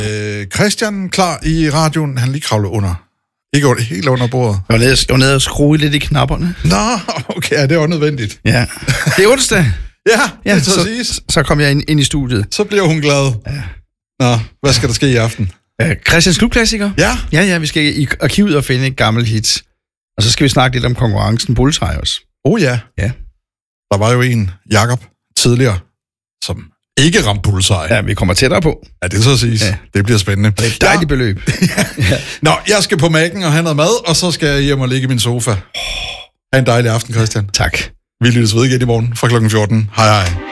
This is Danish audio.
Christian klar i radioen. Han lige kravler under. Ikke helt under bordet. Jeg var nede og skrue lidt i knapperne. Nå, okay, ja, det var nødvendigt. Ja. Det er onsdag. Ja, det så siges. Så kom jeg ind i studiet. Så bliver hun glad. Ja. Nå, hvad skal der ske i aften? Christians klubklassiker. Ja. Ja, vi skal i arkivet og finde et gammelt hit. Og så skal vi snakke lidt om konkurrencen Bullseye også. Ja. Ja. Der var jo en, Jakob, tidligere, som ikke ramte Bullseye. Ja, vi kommer tættere på. Ja, det så siges. Ja. Det bliver spændende. Det er et dejligt beløb. Ja. Nå, jeg skal på Mac'en og have noget mad, og så skal jeg hjem og ligge i min sofa. Ha' en dejlig aften, Christian. Tak. Vi lyttes ved igen i morgen fra kl. 14. Hej hej.